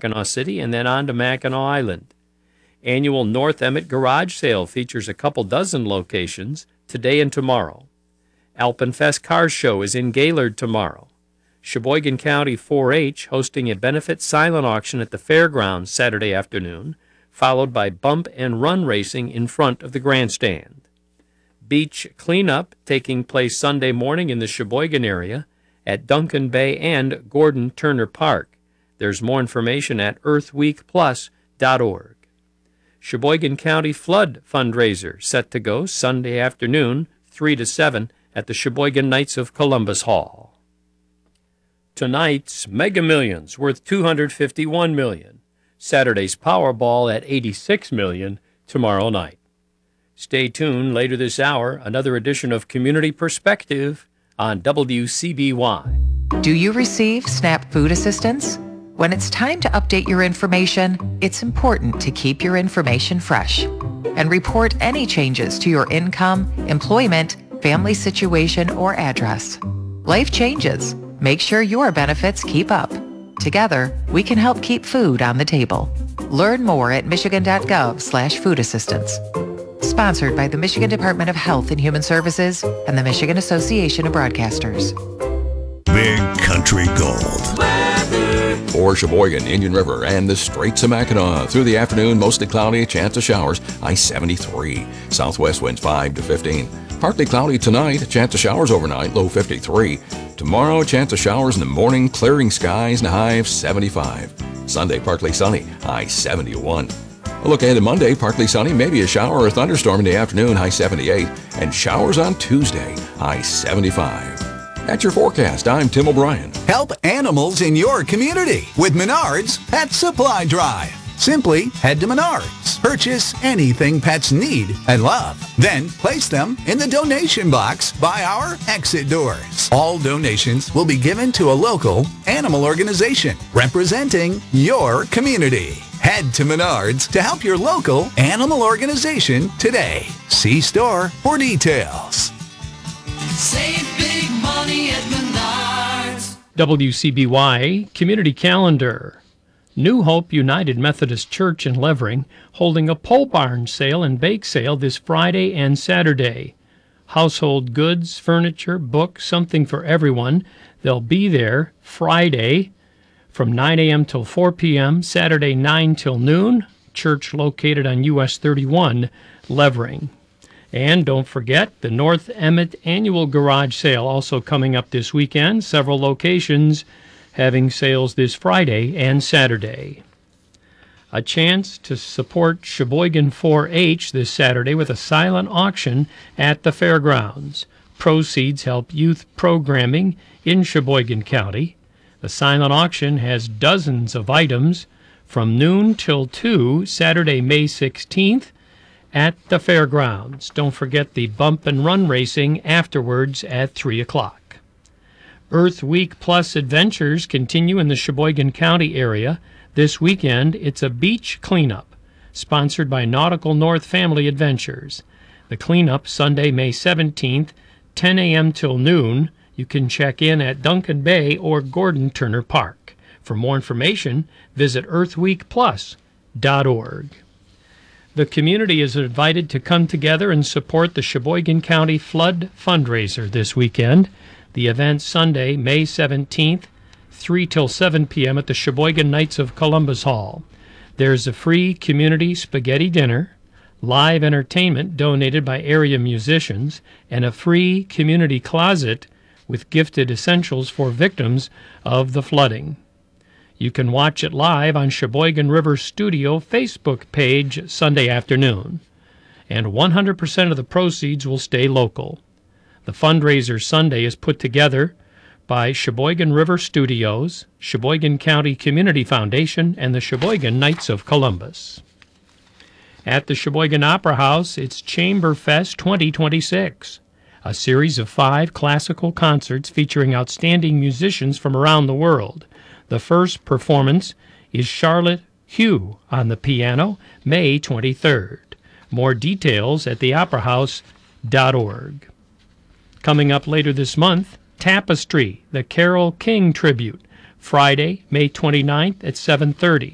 Mackinac City and then on to Mackinac Island. Annual North Emmett Garage Sale features a couple dozen locations today and tomorrow. Alpenfest Car Show is in Gaylord tomorrow. Sheboygan County 4-H hosting a benefit silent auction at the fairgrounds Saturday afternoon, followed by bump and run racing in front of the grandstand. Beach cleanup taking place Sunday morning in the Sheboygan area at Duncan Bay and Gordon Turner Park. There's more information at earthweekplus.org. Sheboygan County Flood Fundraiser set to go Sunday afternoon, 3 to 7, at the Sheboygan Knights of Columbus Hall. Tonight's Mega Millions worth $251 million. Saturday's Powerball at $86 million tomorrow night. Stay tuned later this hour, another edition of Community Perspective on WCBY. Do you receive SNAP food assistance? When it's time to update your information, it's important to keep your information fresh and report any changes to your income, employment, family situation, or address. Life changes. Make sure your benefits keep up. Together, we can help keep food on the table. Learn more at michigan.gov/food assistance. Sponsored by the Michigan Department of Health and Human Services and the Michigan Association of Broadcasters. Big Country Gold. For Sheboygan, Indian River, and the Straits of Mackinac. Through the afternoon, mostly cloudy, a chance of showers. I-73. Southwest winds 5 to 15. Partly cloudy tonight, a chance of showers overnight, low 53. Tomorrow, a chance of showers in the morning, clearing skies, and a high of 75. Sunday, partly sunny, high 71. A look ahead to Monday, partly sunny, maybe a shower or thunderstorm in the afternoon, high 78. And showers on Tuesday, high 75. That's your forecast. I'm Tim O'Brien. Help animals in your community with Menards Pet Supply Drive. Simply head to Menards. Purchase anything pets need and love. Then place them in the donation box by our exit doors. All donations will be given to a local animal organization representing your community. Head to Menards to help your local animal organization today. See store for details. Save big money at Menards. WCBY Community Calendar. New Hope United Methodist Church in Levering holding a pole barn sale and bake sale this Friday and Saturday. Household goods, furniture, books, something for everyone. They'll be there Friday from 9 a.m. till 4 p.m., Saturday 9 till noon. Church located on US 31, Levering. And don't forget the North Emmett Annual Garage Sale also coming up this weekend. Several locations having sales this Friday and Saturday. A chance to support Sheboygan 4-H this Saturday with a silent auction at the fairgrounds. Proceeds help youth programming in Sheboygan County. The silent auction has dozens of items from noon till 2, Saturday, May 16th, at the fairgrounds. Don't forget the bump and run racing afterwards at 3 o'clock. Earth Week Plus adventures continue in the Sheboygan County area. This weekend, it's a beach cleanup, sponsored by Nautical North Family Adventures. The cleanup, Sunday, May 17th, 10 a.m. till noon. You can check in at Duncan Bay or Gordon Turner Park. For more information, visit earthweekplus.org. The community is invited to come together and support the Sheboygan County Flood Fundraiser this weekend. The event Sunday, May 17th, 3 till 7 p.m. at the Sheboygan Knights of Columbus Hall. There's a free community spaghetti dinner, live entertainment donated by area musicians, and a free community closet with gifted essentials for victims of the flooding. You can watch it live on Sheboygan River Studio Facebook page Sunday afternoon. And 100% of the proceeds will stay local. The fundraiser Sunday is put together by Sheboygan River Studios, Sheboygan County Community Foundation, and the Sheboygan Knights of Columbus. At the Sheboygan Opera House, it's Chamber Fest 2026, a series of 5 classical concerts featuring outstanding musicians from around the world. The first performance is Charlotte Hugh on the piano, May 23rd. More details at theoperahouse.org. Coming up later this month, Tapestry, the Carole King Tribute, Friday, May 29th at 7:30.